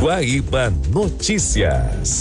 Guaíba Notícias.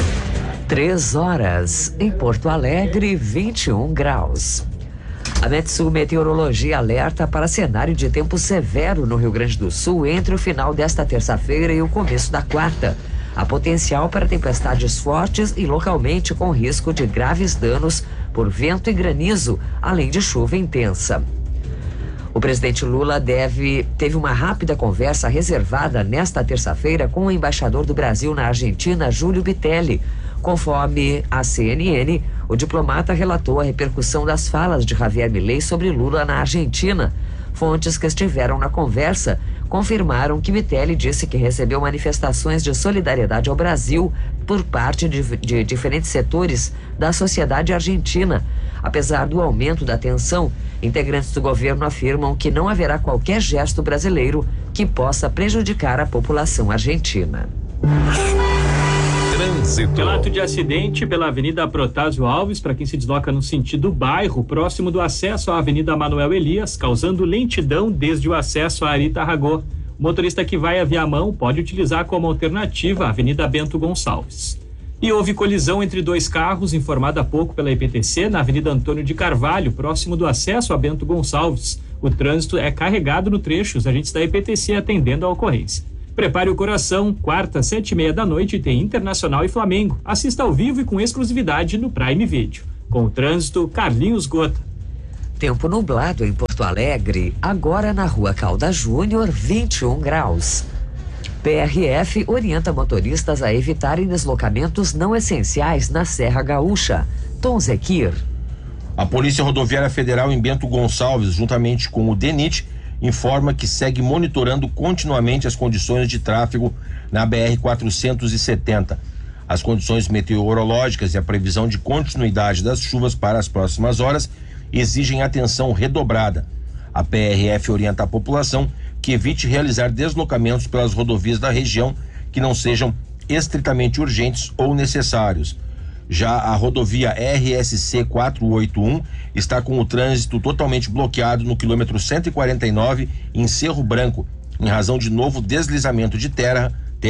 3 em Porto Alegre, 21 graus. A Metsul Meteorologia alerta para cenário de tempo severo no Rio Grande do Sul entre o final desta terça-feira e o começo da quarta. Há potencial para tempestades fortes e localmente com risco de graves danos por vento e granizo, além de chuva intensa. O presidente Lula teve uma rápida conversa reservada nesta terça-feira com o embaixador do Brasil na Argentina, Júlio Bitelli. Conforme a CNN, o diplomata relatou a repercussão das falas de Javier Milei sobre Lula na Argentina. Fontes que estiveram na conversa confirmaram que Bitelli disse que recebeu manifestações de solidariedade ao Brasil por parte de diferentes setores da sociedade argentina. Apesar do aumento da tensão, integrantes do governo afirmam que não haverá qualquer gesto brasileiro que possa prejudicar a população argentina. Trânsito. Relato de acidente pela Avenida Protásio Alves, para quem se desloca no sentido bairro, próximo do acesso à Avenida Manuel Elias, causando lentidão desde o acesso à Ari Tarragó. O motorista que vai a Viamão pode utilizar como alternativa a Avenida Bento Gonçalves. E houve colisão entre 2 carros, informada há pouco pela IPTC, na Avenida Antônio de Carvalho, próximo do acesso a Bento Gonçalves. O trânsito é carregado no trecho, os agentes da IPTC atendendo a ocorrência. Prepare o coração, quarta, 7h30 tem Internacional e Flamengo. Assista ao vivo e com exclusividade no Prime Video. Com o trânsito, Carlinhos Gota. Tempo nublado em Porto Alegre, agora na Rua Calda Júnior, 21 graus. PRF orienta motoristas a evitarem deslocamentos não essenciais na Serra Gaúcha. Tom Zequir. A Polícia Rodoviária Federal em Bento Gonçalves, juntamente com o DENIT, informa que segue monitorando continuamente as condições de tráfego na BR-470. As condições meteorológicas e a previsão de continuidade das chuvas para as próximas horas exigem atenção redobrada. A PRF orienta a população que evite realizar deslocamentos pelas rodovias da região que não sejam estritamente urgentes ou necessários. Já a rodovia RSC 481 está com o trânsito totalmente bloqueado no quilômetro 149 em Cerro Branco, em razão de novo deslizamento de terra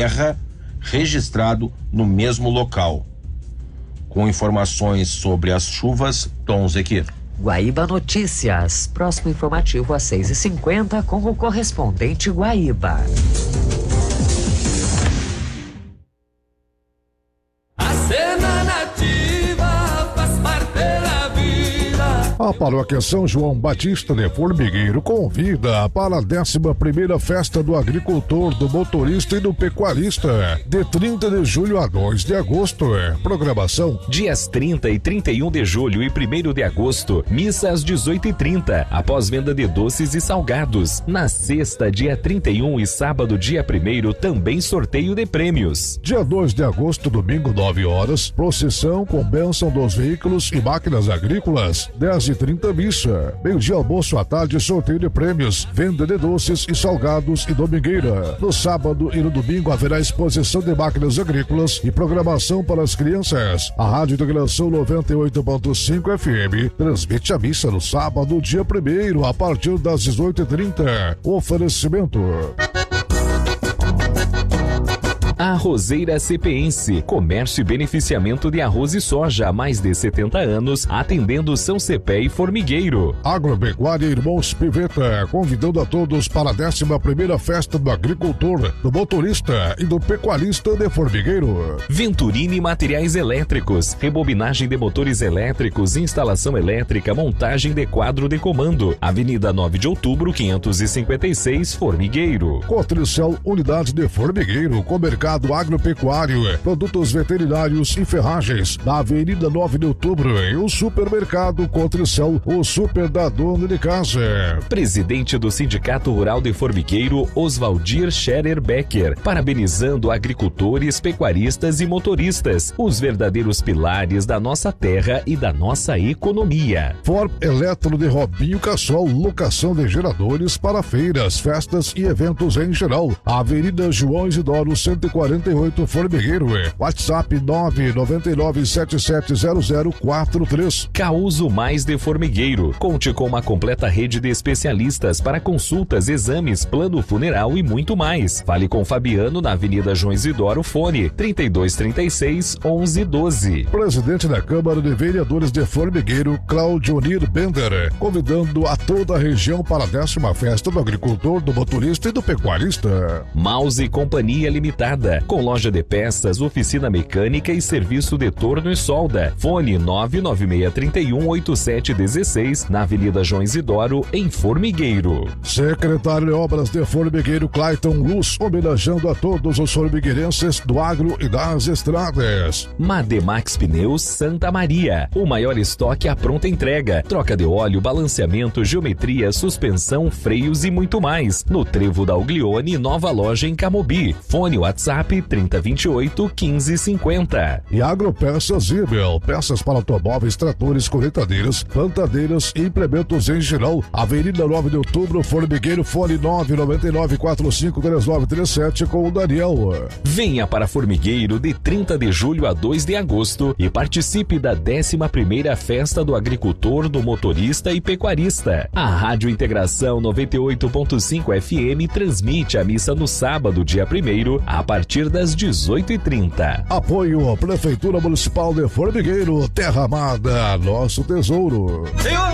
registrado no mesmo local. Com informações sobre as chuvas, Tom Zequir. Guaíba Notícias. Próximo informativo às 6h50 com o correspondente Guaíba. A Paróquia São João Batista de Formigueiro convida para a 11ª Festa do Agricultor, do Motorista e do Pecuarista, de 30 de julho a 2 de agosto. Programação: dias 30 e 31 de julho e 1º de agosto, missa às 18h30, após venda de doces e salgados. Na sexta, dia 31 e sábado, dia 1º, também sorteio de prêmios. Dia 2 de agosto, domingo, 9 horas, procissão com bênção dos veículos e máquinas agrícolas. 10h30 missa. Meio-dia almoço à tarde, sorteio de prêmios, venda de doces e salgados e domingueira. No sábado e no domingo haverá exposição de máquinas agrícolas e programação para as crianças. A Rádio Integração 98.5 FM transmite a missa no sábado, dia 1º, a partir das 18h30. Oferecimento: Arrozeira Cepense, comércio e beneficiamento de arroz e soja há mais de 70 anos, atendendo São Cepé e Formigueiro. Agropecuária Irmãos Piveta, convidando a todos para a 11ª Festa do Agricultor, do Motorista e do Pecuarista de Formigueiro. Venturini Materiais Elétricos, rebobinagem de motores elétricos, instalação elétrica, montagem de quadro de comando. Avenida 9 de Outubro, 556, Formigueiro. Cotricel, unidade de Formigueiro, com mercado agropecuário, produtos veterinários e ferragens, na Avenida 9 de Outubro, e o supermercado Cotricel, o super da dona de casa. Presidente do Sindicato Rural de Formigueiro, Oswaldir Scherer Becker, parabenizando agricultores, pecuaristas e motoristas, os verdadeiros pilares da nossa terra e da nossa economia. Form Eletro de Robinho Cassol, locação de geradores para feiras, festas e eventos em geral. Avenida João Isidoro 140 48 Formigueiro. WhatsApp 999770043. Causo Mais de Formigueiro. Conte com uma completa rede de especialistas para consultas, exames, plano funeral e muito mais. Fale com Fabiano na Avenida João Isidoro, fone 3236-1112. Presidente da Câmara de Vereadores de Formigueiro, Cláudio Nir Bender, convidando a toda a região para a 10ª festa do agricultor, do motorista e do pecuarista. Mouse Companhia Limitada, com loja de peças, oficina mecânica e serviço de torno e solda. Fone 996318716, na Avenida João Isidoro, em Formigueiro. Secretário de Obras de Formigueiro, Clayton Luz, homenageando a todos os formigueirenses do agro e das estradas. Mademax Pneus Santa Maria, o maior estoque à pronta entrega, troca de óleo, balanceamento, geometria, suspensão, freios e muito mais. No Trevo da Uglione, nova loja em Camobi. Fone WhatsApp 3028-1550. E Agropeças Zibel, peças para automóveis, tratores, colheitadeiras, plantadeiras e implementos em geral. Avenida 9 de Outubro, Formigueiro, fone 999453937 com o Daniel. Venha para Formigueiro de 30 de julho a 2 de agosto e participe da 11ª Festa do Agricultor, do Motorista e Pecuarista. A Rádio Integração 98.5 FM transmite a missa no sábado, dia 1º, a partir das 18h30. Apoio Prefeitura Municipal de Formigueiro, Terra Amada, nosso tesouro. Senhor